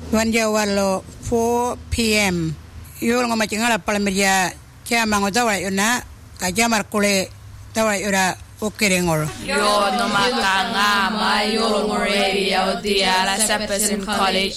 Wanja wallo 4 p.m. Yul ngoma cingala palmeria chama ngotawa yuna kajamar kule tawa yura ukirengol. Yo no makanga ma yul radio dia la Seppesen College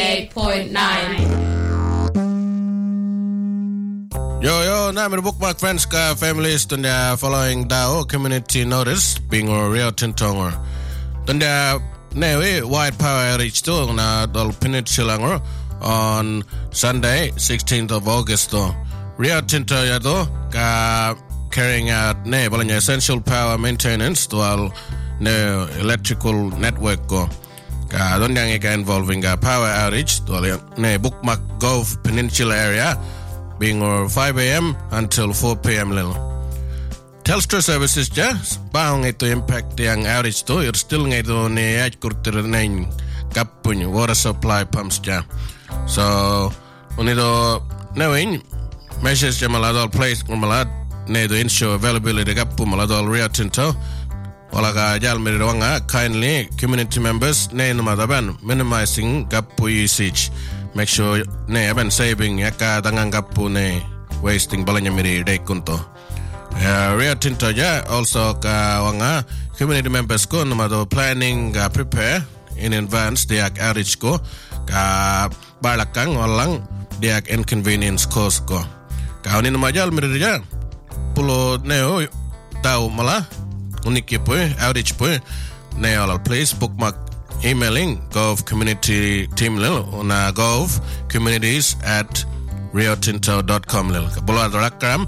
88.9. Yo, namer bookmark friends ka families tunda following Dao community notice being a Rio Tinto tunda Newe White Power outage to na Dol Peninsula on Sunday 16th of August Rio Tinto yado ka carrying out ne balanya essential power maintenance while no electrical network go ka don yang involving a power outage to ne Bookmark Gove Peninsula area being 5 a.m. until 4 p.m. little. Telstra services just bang ito impact yang outage to you're still ngayon ni ay kurtir na yung kapun water supply pumps ja. So unito knowing measures ja maladol place malad ne do ensure availability kapu maladol Rio Tinto wala ka jal mirirwanga kindly community members ne numadaban minimizing kapu usage. Make sure ne aban saving yaka dangang kapu ne wasting balanya miri day kunto. Rio Tinto ja also ka wanga community members ko numado planning prepare in advance diak outage ko ka balakang walang diak inconvenience cost ko ka unin majal mirja pulo neo tau mala uniki po outage po neo please bookmark emailing gov community team lil na gov communities at riotinto.com lil kabula rakam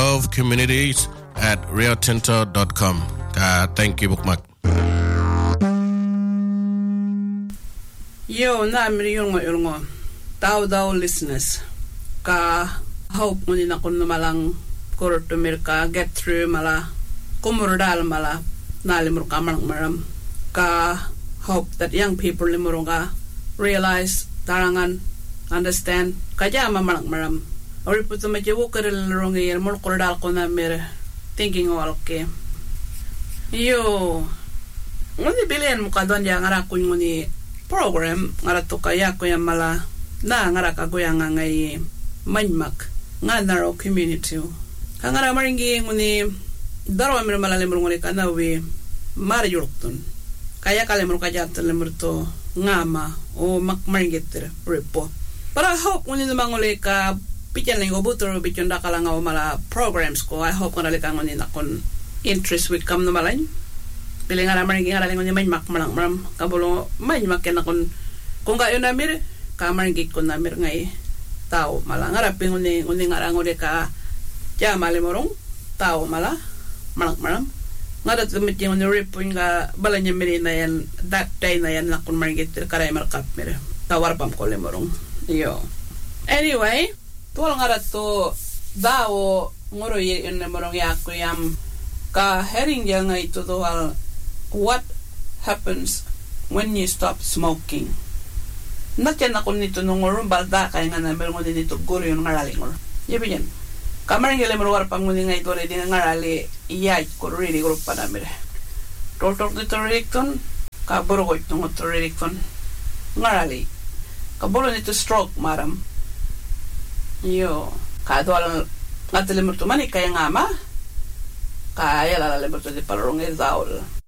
govcommunities@riotinto.com thank you bookmark yo na miriyong tao listeners ka hope mo na kun malang korto merka get through mala kumurdal mala nalimur ka maram ka hope that young people limurunga realize tarangan understand kajama maram ori puto mache wokere rongi mul kordal ko na mer thinking all okay yo ngoni bilen mo kadon ya ngara kun ngoni program ngara to kaya ko ya mala na ngara ka go ya ngai manmak nganaro community ngara maringi ngoni daro mer mala le ngoni kana we mar yurtun kaya kale mo kajat le murto ngama o mak maringeter repo. But I hope when the mangole ka pijan ngo butro bichon dakala nga mala programs ko I hope kana lekang ni nakon interest with kam no malain pilinga ra maringi ngara ngo may mak maram kabulo may mak nakon kung gayon na mir ka maringi ko na mir ngai tao mala ngara pinguni nguni ngara ngore ka ja male morong tao mala maram ngara tumit yung ripon nga balanya mir na yan that day na yan nakon maringi karay markap mir tawar pam ko le morong yo anyway tuwal nga rato dao ngoro yun na morong yako yam ka herring ya nga ito tuwal what happens when you stop smoking natyan ako nito nung ngoro balda kaya nga namin mo din ito guro yung ngarali ngoro yabi yan kamaring yale moro warpang mo nga ito rin ngarali iyay ko really group pa namin tortor dito ririkton kaburo ko itong ito ririkton ngarali kabolo nito stroke maram yo kadwal ngatilimurto mani kaya ngama kaya lalalimurto di palorong daol